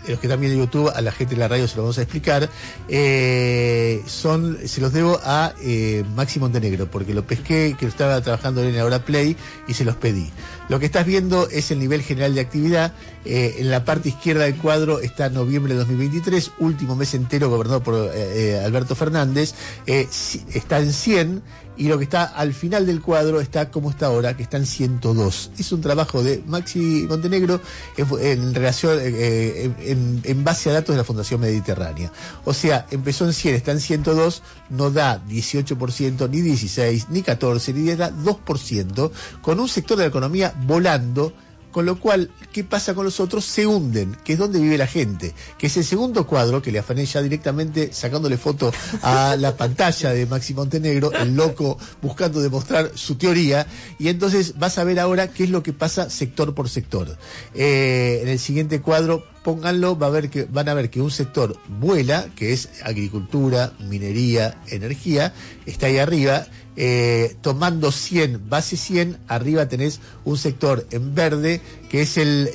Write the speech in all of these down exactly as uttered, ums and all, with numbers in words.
los que están viendo YouTube, a la gente de la radio se lo vamos a explicar, eh, son, se los debo a eh, Maxi Montenegro, porque lo pesqué, que lo estaba trabajando en Ahora Play, y se los pedí. Lo que estás viendo es el nivel general de actividad. Eh, en la parte izquierda del cuadro está noviembre de dos mil veintitrés, último mes entero gobernado por eh, eh, Alberto Fernández, eh, está en cien, y lo que está al final del cuadro está como está ahora, que está en ciento dos. Es un trabajo de Maxi Montenegro en, en relación, eh, en, en base a datos de la Fundación Mediterránea. O sea, empezó en cien, está en ciento dos, no da dieciocho por ciento, ni dieciséis, ni catorce, ni diez, da dos por ciento, con un sector de la economía volando. Con lo cual, ¿qué pasa con los otros? Se hunden, que es donde vive la gente, que es el segundo cuadro, que le afané ya directamente sacándole foto a la pantalla de Maxi Montenegro, el loco buscando demostrar su teoría, y entonces vas a ver ahora qué es lo que pasa sector por sector. Eh, en el siguiente cuadro, pónganlo, va a ver que, van a ver que un sector vuela, que es agricultura, minería, energía, está ahí arriba. Eh, tomando cien, base cien, arriba tenés un sector en verde, que es el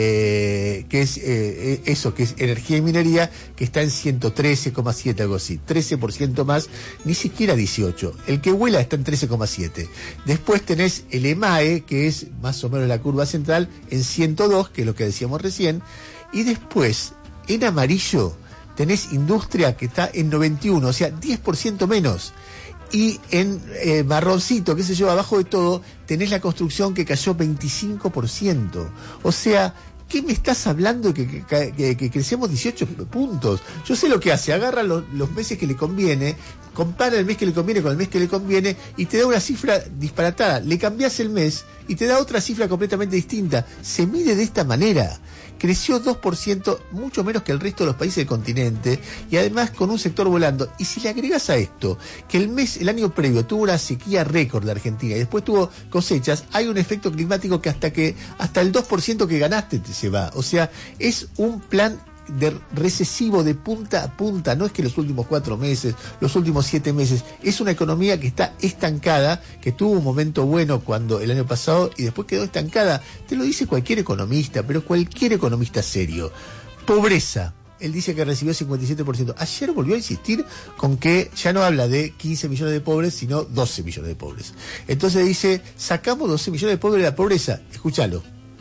eh, que es eh, eso, que es energía y minería, que está en ciento trece coma siete, algo así, trece por ciento más, ni siquiera dieciocho. El que vuela está en trece coma siete. Después tenés el EMAE, que es más o menos la curva central, en ciento dos, que es lo que decíamos recién, y después, en amarillo, tenés industria, que está en noventa y uno, o sea, diez por ciento menos. Y en eh, marroncito, qué sé yo, abajo de todo, tenés la construcción que cayó veinticinco por ciento. O sea, ¿qué me estás hablando de que, que, que, que crecemos dieciocho puntos? Yo sé lo que hace, agarra lo, los meses que le conviene, compara el mes que le conviene con el mes que le conviene y te da una cifra disparatada. Le cambiás el mes y te da otra cifra completamente distinta. Se mide de esta manera. Creció dos por ciento, mucho menos que el resto de los países del continente, y además con un sector volando. Y si le agregas a esto que el mes, el año previo tuvo una sequía récord de Argentina y después tuvo cosechas, hay un efecto climático que hasta que hasta el dos por ciento que ganaste te se va. O sea, es un plan de recesivo de punta a punta. No es que los últimos cuatro meses, los últimos siete meses, es una economía que está estancada, que tuvo un momento bueno cuando el año pasado y después quedó estancada. Te lo dice cualquier economista, pero cualquier economista serio. Pobreza. Él dice que recibió cincuenta y siete por ciento. Ayer volvió a insistir con que ya no habla de quince millones de pobres, sino doce millones de pobres. Entonces dice, sacamos doce millones de pobres de la pobreza. Escúchalo.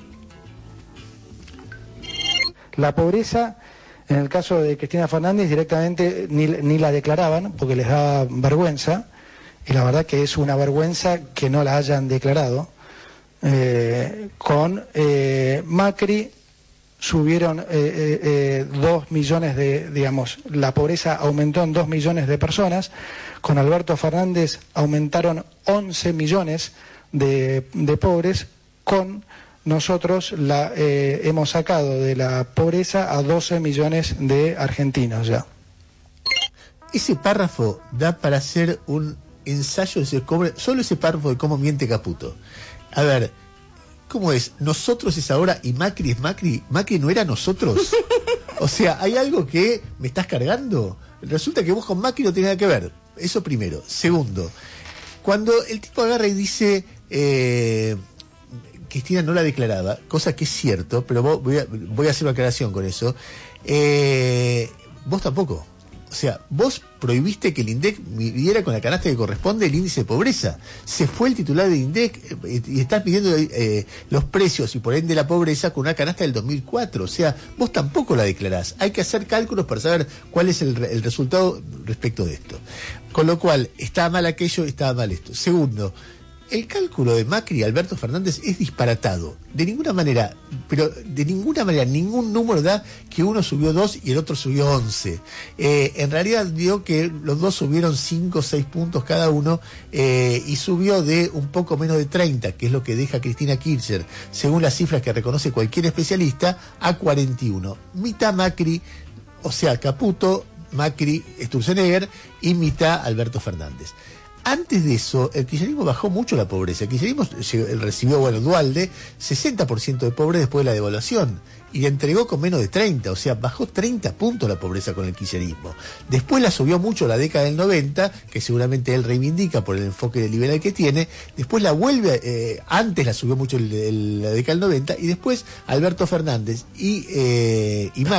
La pobreza, en el caso de Cristina Fernández, directamente ni, ni la declaraban porque les daba vergüenza, y la verdad que es una vergüenza que no la hayan declarado. Eh, con eh, Macri subieron eh, eh, eh, dos millones de, digamos, la pobreza aumentó en dos millones de personas. Con Alberto Fernández aumentaron once millones de, de pobres. Con nosotros la eh, hemos sacado de la pobreza a doce millones de argentinos ya. Ese párrafo da para hacer un ensayo de ese cobre, solo ese párrafo de cómo miente Caputo. A ver, ¿cómo es? Nosotros es ahora y Macri es Macri. Macri no era nosotros. O sea, ¿hay algo que me estás cargando? Resulta que vos con Macri no tenés nada que ver. Eso primero. Segundo, cuando el tipo agarra y dice... Eh, Cristina no la declaraba, cosa que es cierto, pero vos, voy, a, voy a hacer una aclaración con eso. Eh, vos tampoco. O sea, vos prohibiste que el INDEC midiera con la canasta que corresponde el índice de pobreza. Se fue el titular del INDEC eh, y estás pidiendo eh, los precios y por ende la pobreza con una canasta del dos mil cuatro. O sea, vos tampoco la declarás. Hay que hacer cálculos para saber cuál es el, el resultado respecto de esto. Con lo cual, estaba mal aquello, estaba mal esto. Segundo, el cálculo de Macri y Alberto Fernández es disparatado. De ninguna manera, pero de ninguna manera, ningún número da que uno subió dos y el otro subió once. Eh, en realidad dio que los dos subieron cinco o seis puntos cada uno eh, y subió de un poco menos de treinta, que es lo que deja Cristina Kirchner, según las cifras que reconoce cualquier especialista, a cuarenta y uno. Mitad Macri, o sea, Caputo, Macri, Sturzenegger y mitad Alberto Fernández. Antes de eso, el kirchnerismo bajó mucho la pobreza. El kirchnerismo recibió, bueno, Duhalde, sesenta por ciento de pobres después de la devaluación, y le entregó con menos de treinta, o sea, bajó treinta puntos la pobreza con el kirchnerismo. Después la subió mucho la década del noventa, que seguramente él reivindica por el enfoque liberal que tiene. Después la vuelve, eh, antes la subió mucho el, el, la década del noventa, y después Alberto Fernández y, eh, y Macri